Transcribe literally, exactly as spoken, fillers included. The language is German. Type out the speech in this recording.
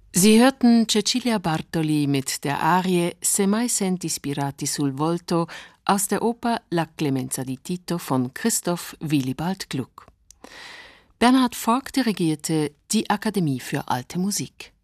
Sie hörten Cecilia Bartoli mit der Arie Se mai senti ispirati sul volto aus der Oper La Clemenza di Tito von Christoph Willibald Gluck. Bernhard Vogt dirigierte die Akademie für Alte Musik.